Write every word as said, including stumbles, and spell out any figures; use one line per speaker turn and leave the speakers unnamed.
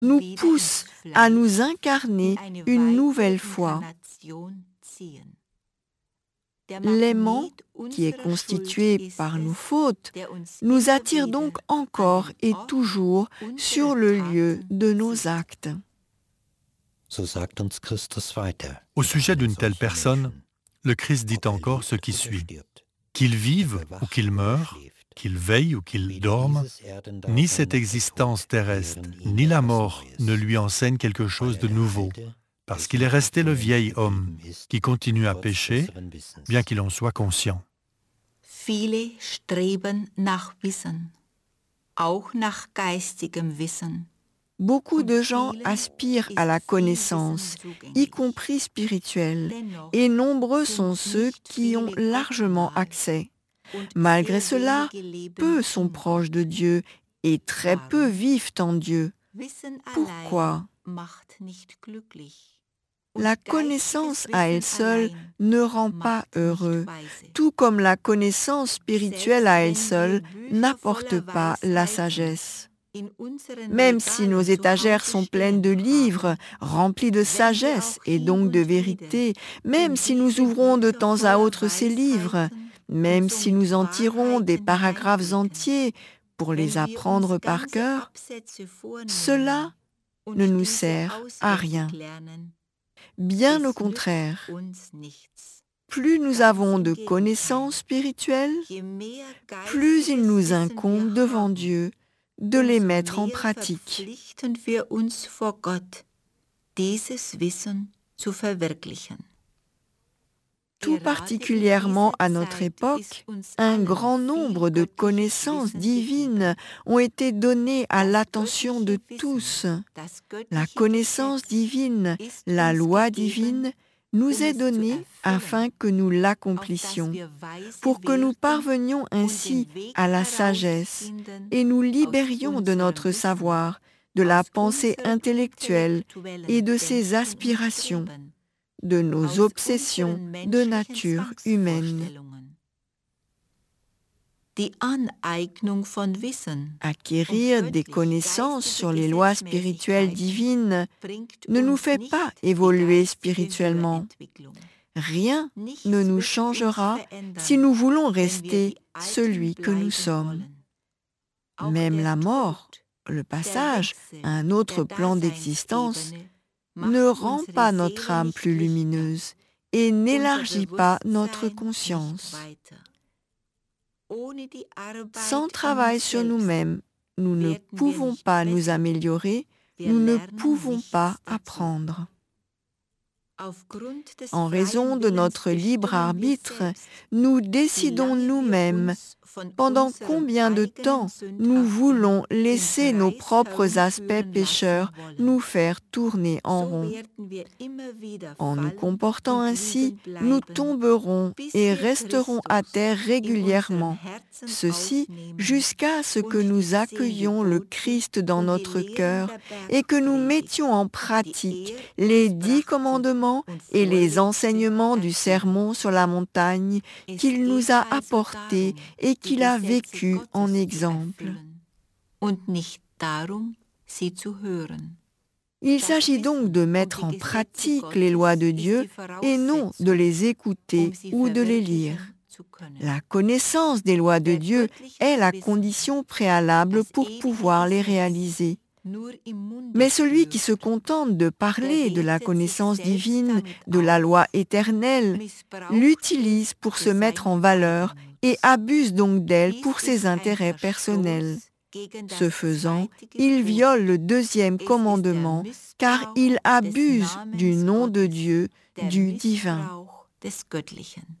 nous pousse à nous incarner une nouvelle fois. L'aimant, qui est constitué par nos fautes, nous attire donc encore et toujours sur le lieu de nos actes.
So sagt uns Christus weiter.
Au sujet d'une telle personne, le Christ dit encore ce qui suit. Qu'il vive ou qu'il meure, qu'il veille ou qu'il dorme, ni cette existence terrestre, ni la mort ne lui enseignent quelque chose de nouveau, parce qu'il est resté le vieil homme qui continue à pécher, bien qu'il en soit conscient.
Viele streben nach Wissen, auch nach geistigem Wissen.
Beaucoup de gens aspirent à la connaissance, y compris spirituelle, et nombreux sont ceux qui ont largement accès. Malgré cela, peu sont proches de Dieu et très peu vivent en Dieu. Pourquoi ? La connaissance à elle seule ne rend pas heureux, tout comme la connaissance spirituelle à elle seule n'apporte pas la sagesse. Même si nos étagères sont pleines de livres, remplis de sagesse et donc de vérité, même si nous ouvrons de temps à autre ces livres, même si nous en tirons des paragraphes entiers pour les apprendre par cœur, cela ne nous sert à rien. Bien au contraire, plus nous avons de connaissances spirituelles, plus il nous incombe devant Dieu de les mettre en pratique. Tout particulièrement à notre époque, un grand nombre de connaissances divines ont été données à l'attention de tous. La connaissance divine, la loi divine, nous est donnée afin que nous l'accomplissions, pour que nous parvenions ainsi à la sagesse et nous libérions de notre savoir, de la pensée intellectuelle et de ses aspirations, de nos obsessions de nature humaine. Acquérir des connaissances sur les lois spirituelles divines ne nous fait pas évoluer spirituellement. Rien ne nous changera si nous voulons rester celui que nous sommes. Même la mort, le passage à un autre plan d'existence, ne rend pas notre âme plus lumineuse et n'élargit pas notre conscience. Sans travail sur nous-mêmes, nous ne pouvons pas nous améliorer, nous ne pouvons pas apprendre. En raison de notre libre arbitre, nous décidons nous-mêmes pendant combien de temps nous voulons laisser nos propres aspects pécheurs nous faire tourner en rond. En nous comportant ainsi, nous tomberons et resterons à terre régulièrement, ceci jusqu'à ce que nous accueillions le Christ dans notre cœur et que nous mettions en pratique les dix commandements et les enseignements du sermon sur la montagne qu'il nous a apportés et qu'il a vécu en exemple. Il s'agit donc de mettre en pratique les lois de Dieu et non de les écouter ou de les lire. La connaissance des lois de Dieu est la condition préalable pour pouvoir les réaliser. Mais celui qui se contente de parler de la connaissance divine, de la loi éternelle, l'utilise pour se mettre en valeur et abuse donc d'elle pour ses intérêts personnels. Ce faisant, il viole le deuxième commandement, car il abuse du nom de Dieu, du divin.